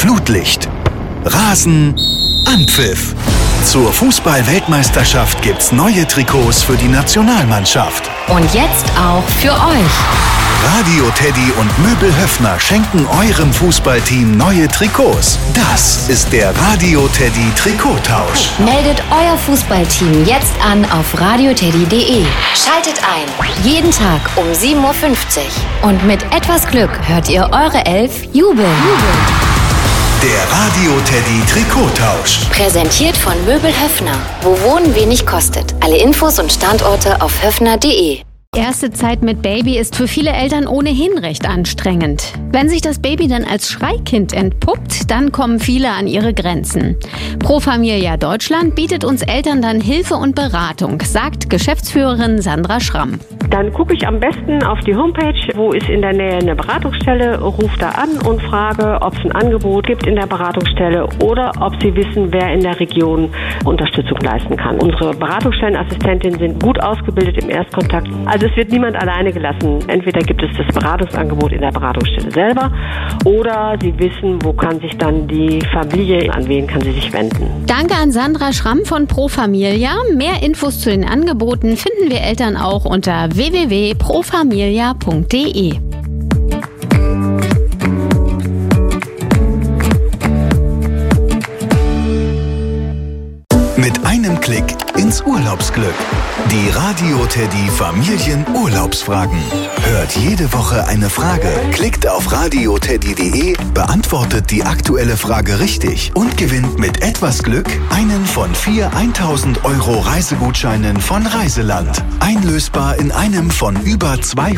Flutlicht, Rasen, Anpfiff. Zur Fußball-Weltmeisterschaft gibt's neue Trikots für die Nationalmannschaft. Und jetzt auch für euch. Radio Teddy und Möbel Höffner schenken eurem Fußballteam neue Trikots. Das ist der Radio Teddy Trikottausch. Meldet euer Fußballteam jetzt an auf radioteddy.de. Schaltet ein. Jeden Tag um 7.50 Uhr. Und mit etwas Glück hört ihr eure Elf jubeln. Der Radio Teddy Trikottausch. Präsentiert von Möbel Höffner. Wo Wohnen wenig kostet. Alle Infos und Standorte auf höffner.de. Erste Zeit mit Baby ist für viele Eltern ohnehin recht anstrengend. Wenn sich das Baby dann als Schreikind entpuppt, dann kommen viele an ihre Grenzen. Pro Familia Deutschland bietet uns Eltern dann Hilfe und Beratung, sagt Geschäftsführerin Sandra Schramm. Dann gucke ich am besten auf die Homepage, wo ist in der Nähe eine Beratungsstelle, rufe da an und frage, ob es ein Angebot gibt in der Beratungsstelle oder ob sie wissen, wer in der Region Unterstützung leisten kann. Unsere Beratungsstellenassistentinnen sind gut ausgebildet im Erstkontakt. Also es wird niemand alleine gelassen. Entweder gibt es das Beratungsangebot in der Beratungsstelle selber oder sie wissen, wo kann sich dann die Familie, an wen kann sie sich wenden. Danke an Sandra Schramm von Pro Familia. Mehr Infos zu den Angeboten finden wir Eltern auch unter www.profamilia.de. Mit einem Klick ins Urlaubsglück. Die Radio Teddy Familienurlaubsfragen. Hört jede Woche eine Frage, klickt auf radioteddy.de, beantwortet die aktuelle Frage richtig und gewinnt mit etwas Glück einen von 4 1.000 € Reisegutscheinen von Reiseland. Einlösbar in einem von über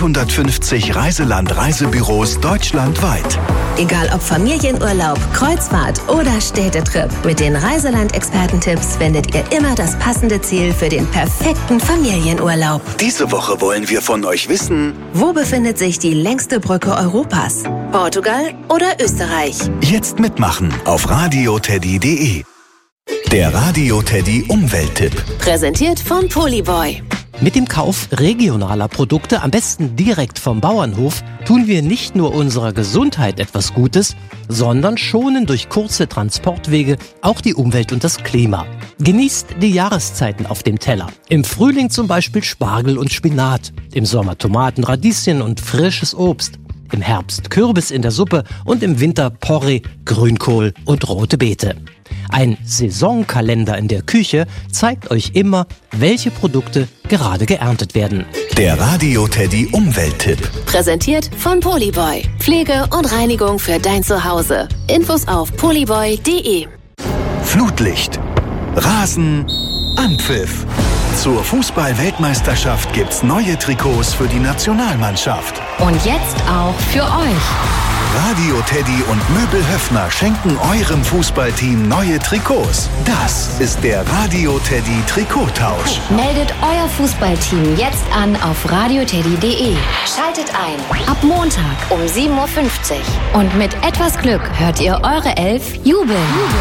250 Reiseland-Reisebüros deutschlandweit. Egal ob Familienurlaub, Kreuzfahrt oder Städtetrip, mit den Reiseland-Expertentipps findet ihr immer das passende Ziel für den perfekten Familienurlaub. Diese Woche wollen wir von euch wissen: Wo befindet sich die längste Brücke Europas? Portugal oder Österreich? Jetzt mitmachen auf radioteddy.de. Der Radio Teddy Umwelttipp. Präsentiert von Polyboy. Mit dem Kauf regionaler Produkte, am besten direkt vom Bauernhof, tun wir nicht nur unserer Gesundheit etwas Gutes, sondern schonen durch kurze Transportwege auch die Umwelt und das Klima. Genießt die Jahreszeiten auf dem Teller. Im Frühling zum Beispiel Spargel und Spinat, im Sommer Tomaten, Radieschen und frisches Obst, im Herbst Kürbis in der Suppe und im Winter Porree, Grünkohl und rote Beete. Ein Saisonkalender in der Küche zeigt euch immer, welche Produkte gerade geerntet werden. Der Radio Teddy Umwelttipp. Präsentiert von Polyboy. Pflege und Reinigung für dein Zuhause. Infos auf polyboy.de. Flutlicht, Rasen, Anpfiff. Zur Fußball-Weltmeisterschaft gibt's neue Trikots für die Nationalmannschaft. Und jetzt auch für euch. Radio Teddy und Möbel Höffner schenken eurem Fußballteam neue Trikots. Das ist der Radio Teddy Trikottausch. Meldet euer Fußballteam jetzt an auf radioteddy.de. Schaltet ein. Ab Montag um 7.50 Uhr. Und mit etwas Glück hört ihr eure Elf jubeln.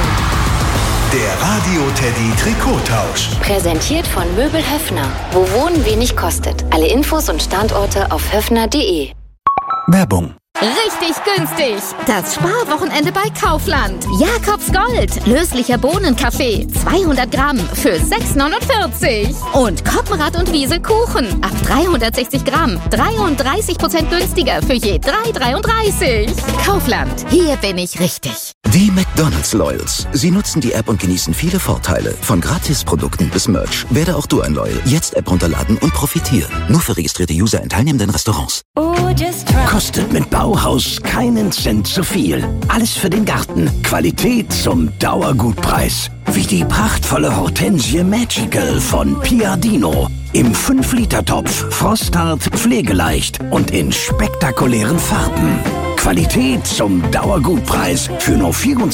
Der Radio Teddy Trikottausch. Präsentiert von Möbel Höffner. Wo Wohnen wenig kostet. Alle Infos und Standorte auf höffner.de. Werbung. Richtig günstig. Das Sparwochenende bei Kaufland. Jakobs Gold. Löslicher Bohnenkaffee. 200 Gramm für 6,49. Und Koppenrad und Wiese Kuchen. Ab 360 Gramm. 33% günstiger für je 3,33. Kaufland. Hier bin ich richtig. Die McDonald's Loyals. Sie nutzen die App und genießen viele Vorteile. Von Gratisprodukten bis Merch. Werde auch du ein Loyal. Jetzt App runterladen und profitieren. Nur für registrierte User in teilnehmenden Restaurants. Kostet mit Bauhaus keinen Cent zu viel. Alles für den Garten. Qualität zum Dauergutpreis. Wie die prachtvolle Hortensie Magical von Piadino. Im 5-Liter-Topf, frosthart, pflegeleicht und in spektakulären Farben. Qualität zum Dauergutpreis für nur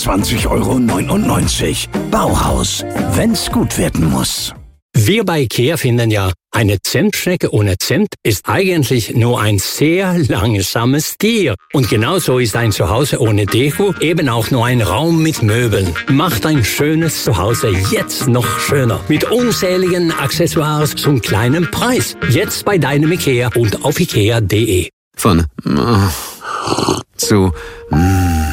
24,99 €. Bauhaus, wenn's gut werden muss. Wir bei IKEA finden ja, eine Zentstrecke ohne Cent ist eigentlich nur ein sehr langsames Tier. Und genauso ist ein Zuhause ohne Deko eben auch nur ein Raum mit Möbeln. Macht ein schönes Zuhause jetzt noch schöner. Mit unzähligen Accessoires zum kleinen Preis. Jetzt bei deinem IKEA und auf ikea.de. Von zu